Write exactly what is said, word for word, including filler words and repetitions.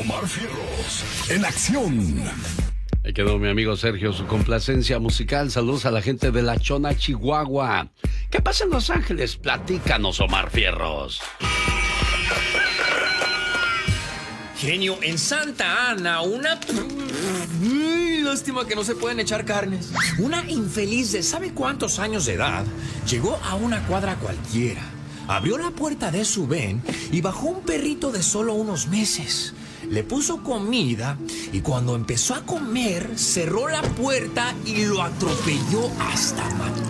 Omar Fierros, en acción. Ahí quedó mi amigo Sergio, su complacencia musical. Saludos a la gente de La Chona, Chihuahua. ¿Qué pasa en Los Ángeles? Platícanos, Omar Fierros. Genio, en Santa Ana, una... Uy, lástima que no se pueden echar carnes. Una infeliz de sabe cuántos años de edad llegó a una cuadra cualquiera, abrió la puerta de su van y bajó un perrito de solo unos meses. Le puso comida y cuando empezó a comer, cerró la puerta y lo atropelló hasta matar.